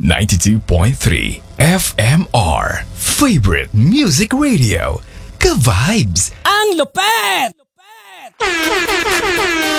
92.3 FMR Favorite Music Radio. Ka-vibes! Ang lupet!